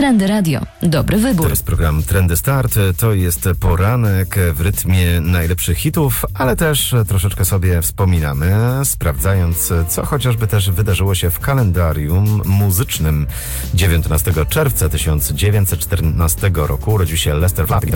Trendy Radio. Dobry wybór. To jest program Trendy Start. To jest poranek w rytmie najlepszych hitów, ale też troszeczkę sobie wspominamy, sprawdzając, co chociażby też wydarzyło się w kalendarium muzycznym. 19 czerwca 1914 roku urodził się Lester Flatt.